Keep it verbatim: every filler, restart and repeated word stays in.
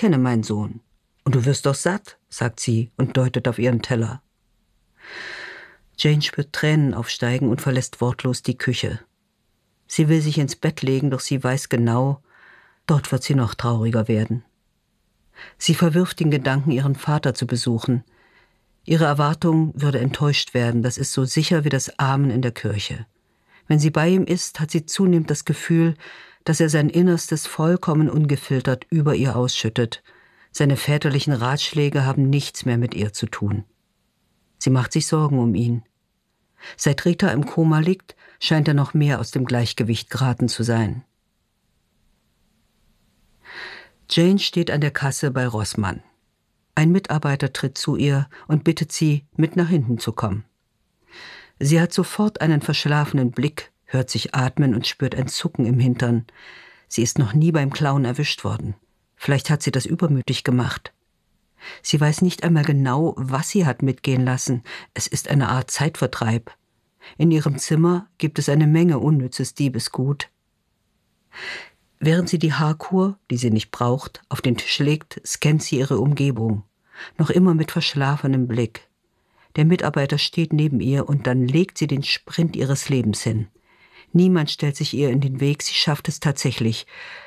kenne, mein Sohn. Und du wirst doch satt, sagt sie und deutet auf ihren Teller. Jane spürt Tränen aufsteigen und verlässt wortlos die Küche. Sie will sich ins Bett legen, doch sie weiß genau, dort wird sie noch trauriger werden. Sie verwirft den Gedanken, ihren Vater zu besuchen. Ihre Erwartung würde enttäuscht werden, das ist so sicher wie das Amen in der Kirche. Wenn sie bei ihm ist, hat sie zunehmend das Gefühl, dass er sein Innerstes vollkommen ungefiltert über ihr ausschüttet. Seine väterlichen Ratschläge haben nichts mehr mit ihr zu tun. Sie macht sich Sorgen um ihn. Seit Rita im Koma liegt, scheint er noch mehr aus dem Gleichgewicht geraten zu sein. Jane steht an der Kasse bei Rossmann. Ein Mitarbeiter tritt zu ihr und bittet sie, mit nach hinten zu kommen. Sie hat sofort einen verschlafenen Blick, hört sich atmen und spürt ein Zucken im Hintern. Sie ist noch nie beim Klauen erwischt worden. Vielleicht hat sie das übermütig gemacht. Sie weiß nicht einmal genau, was sie hat mitgehen lassen. Es ist eine Art Zeitvertreib. In ihrem Zimmer gibt es eine Menge unnützes Diebesgut. Während sie die Haarkur, die sie nicht braucht, auf den Tisch legt, scannt sie ihre Umgebung. Noch immer mit verschlafenem Blick. Der Mitarbeiter steht neben ihr und dann legt sie den Sprint ihres Lebens hin. Niemand stellt sich ihr in den Weg, sie schafft es tatsächlich.